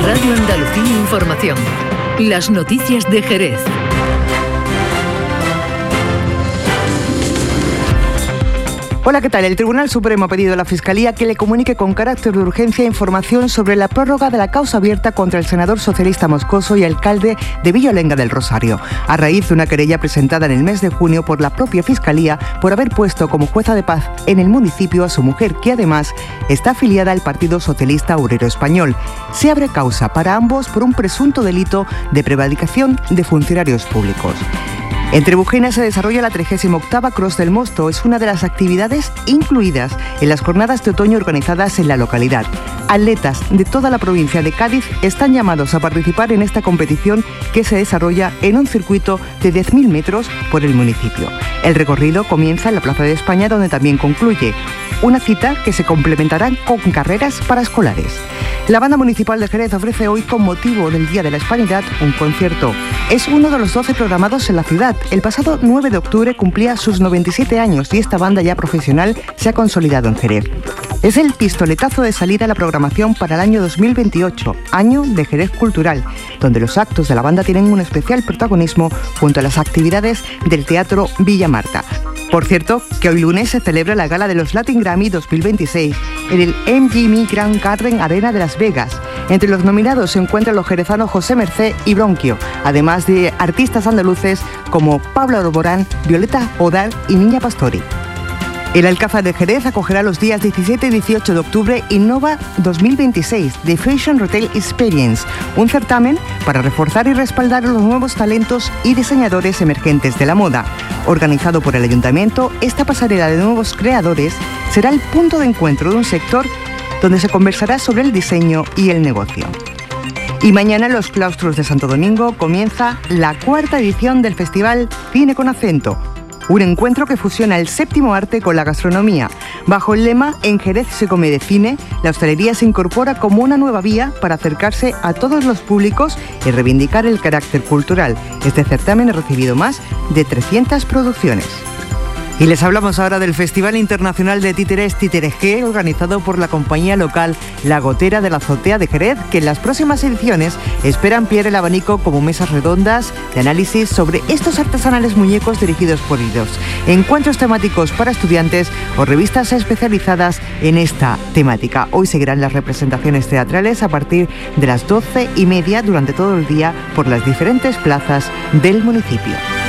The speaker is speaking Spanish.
Radio Andalucía Información. Las noticias de Jerez. Hola, ¿qué tal? El Tribunal Supremo ha pedido a la Fiscalía que le comunique con carácter de urgencia información sobre la prórroga de la causa abierta contra el senador socialista moscoso y alcalde de Villalonga del Rosario, a raíz de una querella presentada en el mes de junio por la propia Fiscalía por haber puesto como jueza de paz en el municipio a su mujer, que además está afiliada al Partido Socialista Obrero Español. Se abre causa para ambos por un presunto delito de prevaricación de funcionarios públicos. En Trebujena se desarrolla la 38ª Cross del Mosto. Es una de las actividades incluidas en las jornadas de otoño organizadas en la localidad. Atletas de toda la provincia de Cádiz están llamados a participar en esta competición que se desarrolla en un circuito de 10.000 metros por el municipio. El recorrido comienza en la Plaza de España, donde también concluye. Una cita que se complementará con carreras para escolares. La Banda Municipal de Jerez ofrece hoy, con motivo del Día de la Hispanidad, un concierto. Es uno de los 12 programados en la ciudad. El pasado 9 de octubre cumplía sus 97 años y esta banda ya profesional se ha consolidado en Jerez. Es el pistoletazo de salida a la programación para el año 2028, año de Jerez Cultural, donde los actos de la banda tienen un especial protagonismo junto a las actividades del Teatro Villa Marta. Por cierto, que hoy lunes se celebra la gala de los Latin Grammy 2026 en el MGM Grand Garden Arena de Las Vegas. Entre los nominados se encuentran los jerezanos José Mercé y Bronquio, además de artistas andaluces como Pablo Alborán, Violeta Odar y Niña Pastori. El Alcázar de Jerez acogerá los días 17 y 18 de octubre Innova 2026 de Fashion Retail Experience, un certamen para reforzar y respaldar a los nuevos talentos y diseñadores emergentes de la moda. Organizado por el Ayuntamiento, esta pasarela de nuevos creadores será el punto de encuentro de un sector donde se conversará sobre el diseño y el negocio. Y mañana en los claustros de Santo Domingo comienza la 4ª edición del Festival Cine con Acento, un encuentro que fusiona el séptimo arte con la gastronomía. Bajo el lema "En Jerez se come de cine", la hostelería se incorpora como una nueva vía para acercarse a todos los públicos y reivindicar el carácter cultural. Este certamen ha recibido más de 300 producciones. Y les hablamos ahora del Festival Internacional de Títeres Títeres G, organizado por la compañía local La Gotera de la Azotea de Jerez, que en las próximas ediciones espera ampliar el abanico como mesas redondas de análisis sobre estos artesanales muñecos dirigidos por ellos, encuentros temáticos para estudiantes o revistas especializadas en esta temática. Hoy seguirán las representaciones teatrales a partir de las 12:30 durante todo el día por las diferentes plazas del municipio.